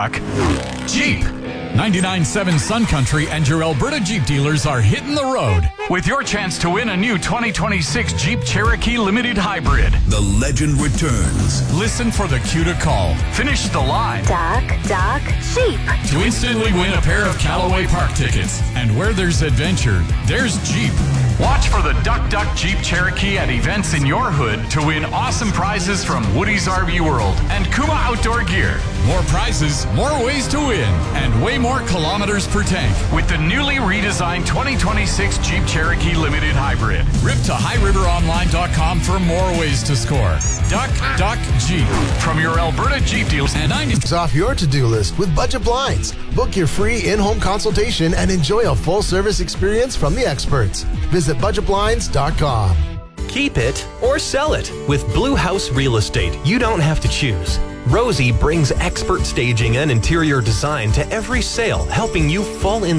Jeep. 99.7 Sun Country and your Alberta Jeep dealers are hitting the road with your chance to win a new 2026 Jeep Cherokee Limited Hybrid. The legend returns. Listen for the cue to call. Finish the line. Duck, Jeep. To instantly win a pair of Callaway Park tickets. And where there's adventure, there's Jeep. Watch for the Duck Jeep Cherokee at events in your hood to win awesome prizes from Woody's RV World and Kuma Outdoor Gear. More prizes, more ways to win, and way more kilometers per tank with the newly redesigned 2026 Jeep Cherokee Limited Hybrid. Rip to highriveronline.com for more ways to score. Duck Jeep from your Alberta Jeep dealers and 90. Off your to-do list with Budget Blinds. Book your free in-home consultation and enjoy a full-service experience from the experts. Visit budgetblinds.com. Keep it or sell it. With Blue House Real Estate, you don't have to choose. Rosie brings expert staging and interior design to every sale, helping you fall in